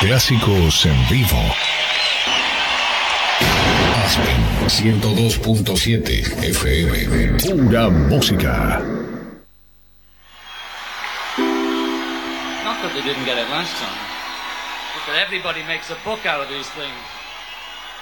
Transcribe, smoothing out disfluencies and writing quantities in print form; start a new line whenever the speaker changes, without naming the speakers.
Clásicos en vivo. Aspen 102.7 FM. Pura música.
Not that they didn't get it last time, but that everybody makes a book out of these things.